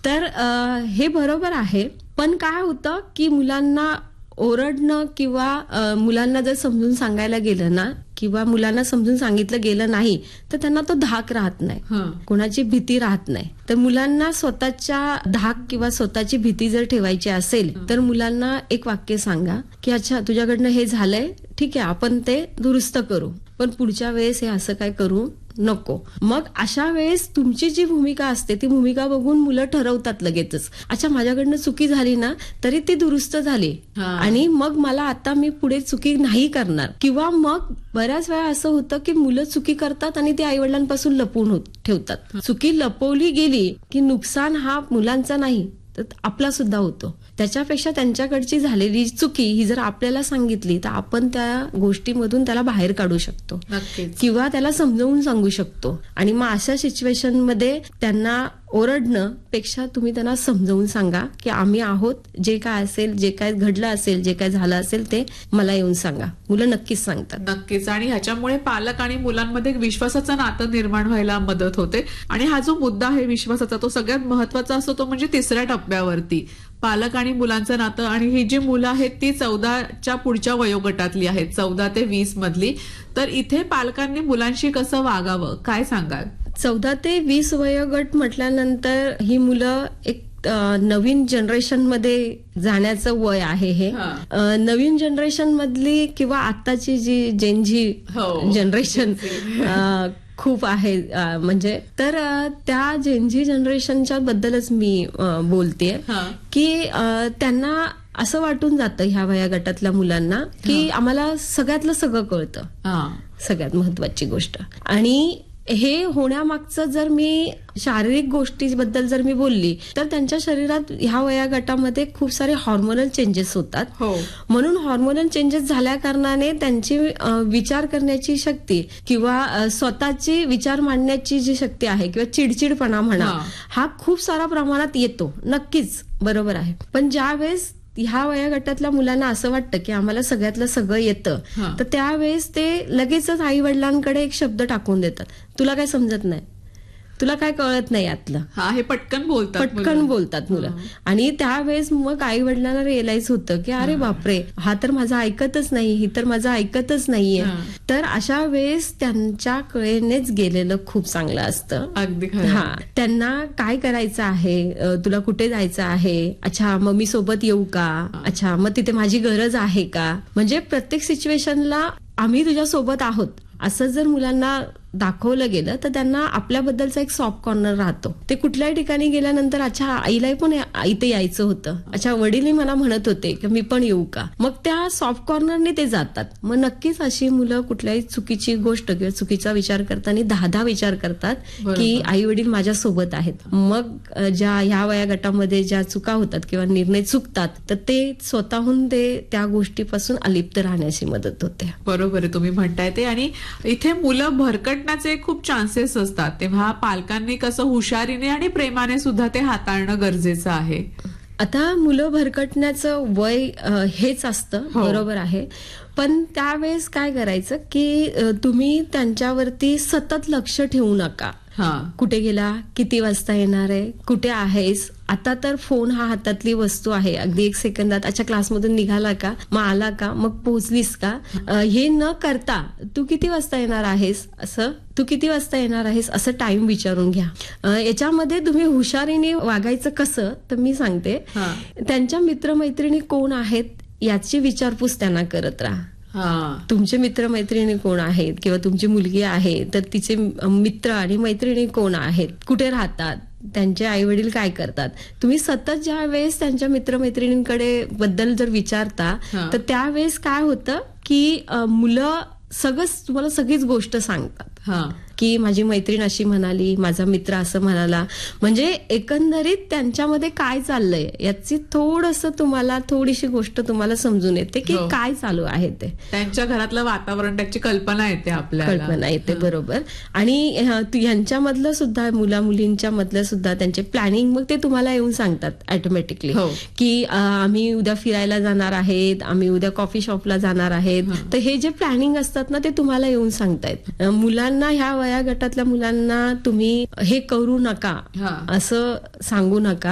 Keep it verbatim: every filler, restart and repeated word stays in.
तर अ, हे बरोबर आहे, पण काय होतं की मुलांना ओरडणं किंवा अ, मुलांना जर समजून सांगायला गेलं ना किंवा मुलांना समजून सांगितलं गेलं नाही तर त्यांना तो धाक राहत नाही, कोणाची भीती राहत नाही. तर मुलांना स्वतःच्या धाक किंवा स्वतःची भीती जर ठेवायची असेल तर मुलांना एक वाक्य सांगा की अच्छा तुझ्याकडनं हे झालंय, ठीक आहे आपण ते दुरुस्त करू, पण पुढच्या वेळेस हे असं काय करू नको. मग अशा वेळेस तुमची जी भूमिका असते ती भूमिका बघून मुलं ठरवतात लगेचच, अच्छा माझ्याकडनं चुकी झाली ना तरी ती दुरुस्त झाली आणि मग मला आता मी पुढे चुकी नाही करणार. किंवा मग बऱ्याच वेळा असं होतं की मुलं चुकी करतात आणि ती आईवडिलांपासून लपवून ठेवतात. चुकी लपवली गेली की नुकसान हा मुलांचा नाही तर आपला सुद्धा होतो. त्याच्यापेक्षा त्यांच्याकडची झालेली चुकी ही जर आपल्याला सांगितली तर आपण त्या गोष्टीमधून त्याला बाहेर काढू शकतो किंवा त्याला समजावून सांगू शकतो. आणि मग अशा सिच्युएशन मध्ये त्यांना ओरडणं पेक्षा तुम्ही त्यांना समजावून सांगा की आम्ही आहोत, जे काय असेल, जे काय घडलं असेल, जे काय झालं असेल ते मला येऊन सांगा. मुलं नक्कीच सांगतात. नक्कीच. आणि ह्याच्यामुळे पालक आणि मुलांमध्ये विश्वासाचं नातं निर्माण व्हायला मदत होते. आणि हा जो मुद्दा आहे विश्वासाचा तो सगळ्यात महत्वाचा असतो तो म्हणजे तिसऱ्या टप्प्यावरती पालक आणि मुलांचं नातं. आणि ही जी मुलं आहेत ती चौदाच्या पुढच्या वयोगटातली आहेत, चौदा ते वीस मधली. तर इथे पालकांनी मुलांशी कसं वागावं काय सांगाल? चौदा ते वीस वयोगट म्हटल्यानंतर ही मुलं एक नवीन जनरेशन मध्ये जाण्याचं वय आहे. हे नवीन जनरेशन मधली किंवा आताची जी जेनजी जनरेशन खूप आहे म्हणजे, तर त्या जेनजी जनरेशनच्या बद्दलच मी बोलतेय की त्यांना असं वाटून जातं ह्या वयोगटातल्या मुलांना की आम्हाला सगळ्यातलं सगळं कळतं, सगळ्यात महत्वाची गोष्ट. आणि हे होण्यामागचं जर मी शारीरिक गोष्टीबद्दल जर मी बोलली तर त्यांच्या शरीरात ह्या वयोगटामध्ये खूप सारे हॉर्मोनल चेंजेस होतात. म्हणून हॉर्मोनल चेंजेस झाल्या कारणाने त्यांची विचार करण्याची शक्ती किंवा स्वतःची विचार मांडण्याची जी शक्ती आहे किंवा चिडचिडपणा म्हणा हा खूप सारा प्रमाणात येतो. नक्कीच बरोबर आहे. पण ज्या वेळेस ह्या वयोगटातल्या मुलांना असं वाटतं की आम्हाला सगळ्यातलं सगळं येतं तर त्यावेळेस ते लगेचच आई वडिलांकडे एक शब्द टाकून देतात, तुला काय समजत नाही, तुला काय कळत नाही यातलं. हा हे पटकन बोलतात पटकन बोलतात मुलं. आणि त्यावेळेस मग आई वडिलांना रिअलाइज होतं की अरे बापरे हा तर माझं ऐकतच नाही, ही तर माझं ऐकतच नाहीये. तर अशा वेळेस त्यांच्या कळेनेच गेलेलं खूप चांगलं असतं. अगदी. हा त्यांना काय करायचं आहे, तुला कुठे जायचं आहे, अच्छा मग मी सोबत येऊ का, अच्छा मग तिथे माझी गरज आहे का, म्हणजे प्रत्येक सिच्युएशनला आम्ही तुझ्या सोबत आहोत असं जर मुलांना दाखवलं गेलं तर त्यांना आपल्याबद्दलचा एक सॉफ्ट कॉर्नर राहतो. ते कुठल्याही ठिकाणी गेल्यानंतर अच्छा आईला पण इथे यायचं होतं, अच्छा वडीलही मला म्हणत होते की मी पण येऊ का, मग त्या सॉफ्ट कॉर्नरने ते जातात. मग नक्कीच अशी मुलं कुठल्याही चुकीची गोष्ट किंवा चुकीचा विचार करताना दहा दहा विचार करतात की आई वडील माझ्या सोबत आहेत. मग ज्या ह्या वयोगटामध्ये ज्या चुका होतात किंवा निर्णय चुकतात तर ते स्वतःहून ते त्या गोष्टीपासून अलिप्त राहण्याची मदत होते. बरोबर आहे तुम्ही म्हणताय ते. आणि इथे मुलं भरकट खूप चान्सेस असतात, तेव्हा पालकांनी कसं हुशारीने आणि प्रेमाने सुद्धा ते हाताळणं गरजेचं आहे. आता मुलं भरकटण्याचं वय हेच असतं, बरोबर आहे. पण त्यावेळेस काय करायचं की तुम्ही त्यांच्यावरती सतत लक्ष ठेवू नका. कुठे गेला, किती वाजता येणार आहे, कुठे आहेस. आता तर फोन हा हातातली वस्तू आहे, अगदी एक सेकंदात अच्छा क्लासमधून निघाला का, मग आला का, मग पोहोचलीस का, हे न करता तू किती वाजता येणार आहेस असं तू किती वाजता येणार आहेस असं टाइम विचारून घ्या. याच्यामध्ये तुम्ही हुशारीने वागायचं कसं तर मी सांगते, त्यांच्या मित्रमैत्रिणी कोण आहेत याची विचारपूस त्यांना करत राहा. तुमचे मित्रमैत्रिणी कोण आहेत किंवा तुमची मुलगी आहे तर तिचे मित्र आणि मैत्रिणी कोण आहेत, कुठे राहतात, त्यांचे आई वडील काय करतात. तुम्ही सतत ज्या वेळेस त्यांच्या मित्रमैत्रिणींकडे बद्दल जर विचारता तर त्यावेळेस काय होतं की मुलं सगळंच तुम्हाला सगळीच गोष्ट सांगतात की माझी मैत्रीण अशी म्हणाली, माझा मित्र असं म्हणाला. म्हणजे एकंदरीत त्यांच्यामध्ये काय चाललंय याची थोडंसं तुम्हाला थोडीशी गोष्ट तुम्हाला समजून येते की काय चालू आहे ते. त्यांच्या घरातलं वातावरण त्याची कल्पना येते आपल्याला, कल्पना येते. बरोबर. आणि यांच्यामधलं सुद्धा मुला मुलींच्या मधलं सुद्धा त्यांचे प्लॅनिंग मग ते तुम्हाला येऊन सांगतात ऑटोमॅटिकली की आम्ही उद्या फिरायला जाणार आहेत, आम्ही उद्या कॉफी शॉपला जाणार आहेत. तर हे जे प्लॅनिंग असतात ना ते तुम्हाला येऊन सांगतायत. मुलांना ह्या वया गटातल्या मुलांना तुम्ही हे करू नका असं सांगू नका.